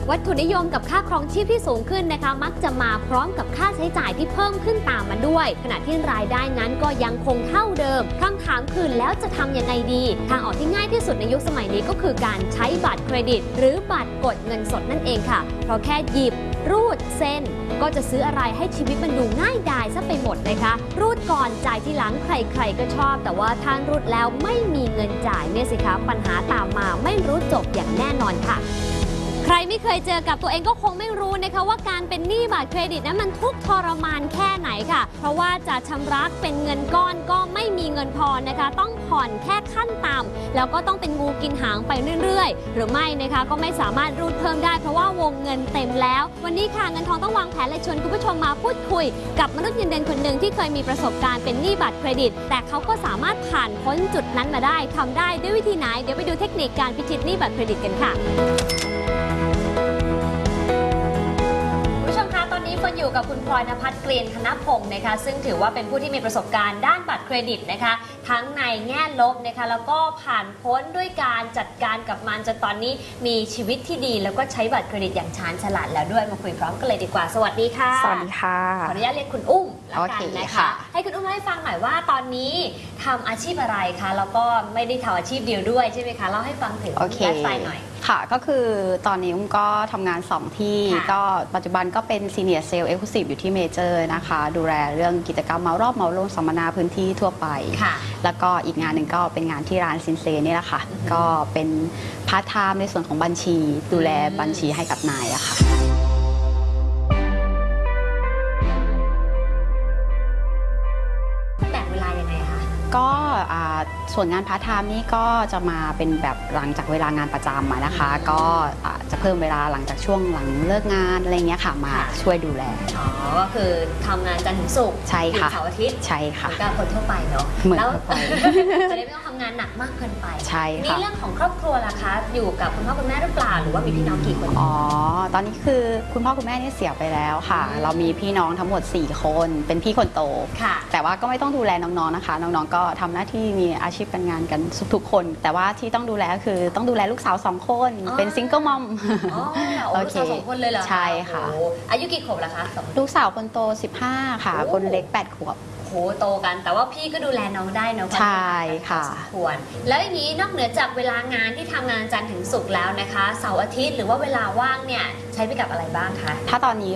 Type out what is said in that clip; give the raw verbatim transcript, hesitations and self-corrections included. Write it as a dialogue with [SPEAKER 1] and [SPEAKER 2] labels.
[SPEAKER 1] วัตถุนิยมกับค่าครองชีพที่สูงขึ้นนะคะมักจะมาพร้อมกับค่าใช้จ่ายที่เพิ่มขึ้นตามมาด้วยขณะที่รายได้นั้นก็ยังคงเท่าเดิมคำถามคือแล้วจะทำยังไงดีทางออกที่ง่ายที่สุดในยุคสมัยนี้ก็คือการใช้บัตรเครดิตหรือบัตรกดเงินสดนั่นเองค่ะเพราะแค่หยิบรูดเซ็นก็จะซื้ออะไรให้ชีวิตมันดูง่ายดายซะไปหมดนะคะรูดก่อนจ่ายทีหลังใครๆก็ชอบแต่ว่าท่านรูดแล้วไม่มีเงินจ่ายเนี่ยสิคะปัญหาตามมาไม่รู้จบอย่างแน่นอนค่ะใครไม่เคยเจอกับตัวเองก็คงไม่รู้นะคะว่าการเป็นหนี้บัตรเครดิตนั้นมันทุกข์ทรมานแค่ไหนค่ะเพราะว่าจะชำระเป็นเงินก้อนก็ไม่มีเงินพอนะคะต้องผ่อนแค่ขั้นต่ำแล้วก็ต้องเป็นงูกินหางไปเรื่อยๆหรือไม่นะคะก็ไม่สามารถรูดเพิ่มได้เพราะว่าวงเงินเต็มแล้ววันนี้ค่ะเงินทองต้องวางแผนและชวนคุณผู้ชมมาพูดคุยกับมนุษย์เงินเดือนคนหนึ่งที่เคยมีประสบการณ์เป็นหนี้บัตรเครดิตแต่เขาก็สามารถผ่านพ้นจุดนั้นมาได้ทำได้ด้วยวิธีไหนเดี๋ยวไปดูเทคนิคการพิชิตหนี้บัตรเครดิตกันค่ะคนอยู่กับคุณพลอยณภัทร เกรียญคณพงศ์นะคะซึ่งถือว่าเป็นผู้ที่มีประสบการณ์ด้านบัตรเครดิตนะคะทั้งในแง่ลบนะคะแล้วก็ผ่านพ้นด้วยการจัดการกับมันจนตอนนี้มีชีวิตที่ดีแล้วก็ใช้บัตรเครดิตอย่างชาญฉลาดแล้วด้วยมาคุยพร้อมกันเลยดีกว่าสวัสดีค่ะ
[SPEAKER 2] สวัสดีค่ะ
[SPEAKER 1] ขออนุญาตเรียกคุณอุ้มแล้วกันนะคะให้คุณอุ้มให้ฟังหน่อยว่าตอนนี้ทำอาชีพอะไรคะแล้วก็ไม่ได้ทำอาชีพเดียวด้วยใช่ไหมคะเล่าให้ฟังถึงไลฟ์สไตล์หน่อย
[SPEAKER 2] ค่ะก็คือตอนนี้อุ้มก็ทำงานสองที่ก็ปัจจุบันก็เป็นซีเนียร์เซลล์เอ็กซ์คลูซีฟอยู่ที่เมเจอร์นะคะดูแลเรื่องกิจกรรมเมารอบเมาลงสัมมนาพื้นที่ทั่วไปแล้วก็อีกงานหนึ่งก็เป็นงานที่ร้านซินเซนี่แหละค่ะก็เป็นพาร์ทไทม์ในส่วนของบัญชีดูแลบัญชีให้กับนายอะค่ะก็ส่วนงานพาร์ทไทม์นี่ก็จะมาเป็นแบบหลังจากเวลางานประจำมานะคะก็จะเพิ่มเวลาหลังจากช่วงหลังเลิกงานอะไรเงี้ยค่ะมาช่วยดูแล
[SPEAKER 1] อ๋อก็คือทำงานจันทร์ถึงศุกร์
[SPEAKER 2] ใช่ค่ะ
[SPEAKER 1] เสาร์อาทิตย์
[SPEAKER 2] ใช่ค่ะ
[SPEAKER 1] ก็คนทั่วไปเนาะ
[SPEAKER 2] แล้ว
[SPEAKER 1] จะได้ไม่ต้องทำงานหนักมากเกินไป
[SPEAKER 2] ใช่ค่ะ
[SPEAKER 1] นี่เรื่องของครอบครัวล่ะคะอยู่กับคุณพ่อคุณแม่หรือเปล่าหรือว่ามีพี่น้องกี่คน
[SPEAKER 2] อ๋อตอนนี้คือคุณพ่อคุณแม่นี่เสียไปแล้วค่ะเรามีพี่น้องทั้งหมดสี่คนเป็นพี่คนโตแต่ว่าก็ไม่ต้องดูแลน้องๆนะคะน้องๆก็ทำหน้าที่มีอาชีพการงานกันทุกคนแต่ว่าที่ต้องดูแลก็คือต้องดูแลลูกสาวสองคนเป็นซิงเกิลมอม
[SPEAKER 1] อ๋อลูกสาวสองคนเลยเหรอ
[SPEAKER 2] ใช่ค่ะ
[SPEAKER 1] อายุกี่ขวบล่ะคะ
[SPEAKER 2] ลูกสาวคนโตสิบห้าค่ะคนเล็กแปดขวบ
[SPEAKER 1] โหโตกันแต่ว่าพี่ก็ดูแลน้องได้เนาะ
[SPEAKER 2] ใช่ค่ะ
[SPEAKER 1] ควรแล้วอย่างนี้นอกเหนือจากเวลางานที่ทำงานจันทร์ถึงศุกร์แล้วนะคะเสาร์อาทิตย์หรือว่าเวลาว่างเนี่ยใช้ไปกับอะไรบ้างคะ
[SPEAKER 2] ถ้าตอนนี้